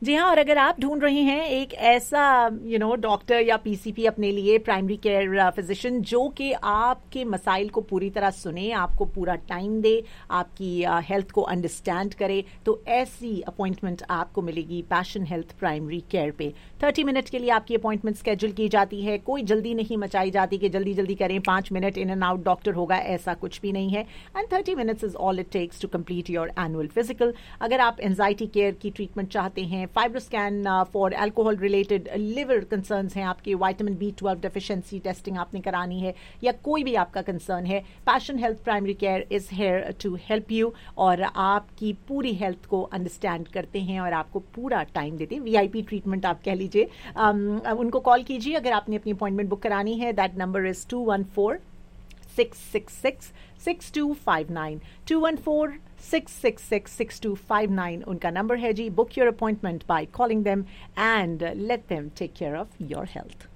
जी हाँ, और अगर आप ढूंढ रहे हैं एक ऐसा डॉक्टर या पीसीपी अपने लिए, प्राइमरी केयर फिजिशियन, जो कि आपके मसाइल को पूरी तरह सुने, आपको पूरा टाइम दे, आपकी हेल्थ को अंडरस्टैंड करे, तो ऐसी अपॉइंटमेंट आपको मिलेगी पैशन हेल्थ प्राइमरी केयर पे। 30 मिनट के लिए आपकी अपॉइंटमेंट स्केड्यूल की जाती है। कोई जल्दी नहीं मचाई जाती कि जल्दी जल्दी करें, 5 minute in and out doctor होगा, ऐसा कुछ भी नहीं है। And 30 minutes is all it takes to complete your annual physical. अगर आप एंजाइटी केयर की ट्रीटमेंट चाहते हैं, fibroscan for alcohol related liver concerns हैं आपके, विटामिन B12 डेफिशिएंसी टेस्टिंग आपने करानी है, या कोई भी आपका कंसर्न है, passion health primary care is here to help you, और आपकी पूरी हेल्थ को अंडरस्टैंड करते हैं और आपको पूरा टाइम देते हैं। VIP ट्रीटमेंट आप कह लीजिए। उनको कॉल कीजिए अगर आपने अपनी अपॉइंटमेंट बुक करानी है। दैट नंबर इज 214-666-6259 214-666-6259 उनका नंबर है जी। Book your appointment by calling them and let them take care of your health.